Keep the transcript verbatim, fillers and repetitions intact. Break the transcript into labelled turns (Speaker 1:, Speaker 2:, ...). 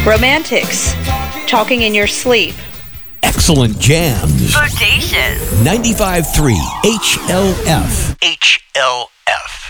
Speaker 1: Romantics, talking in your sleep.
Speaker 2: Excellent jams.
Speaker 3: Bodacious.
Speaker 2: ninety-five point three H L F. H L F.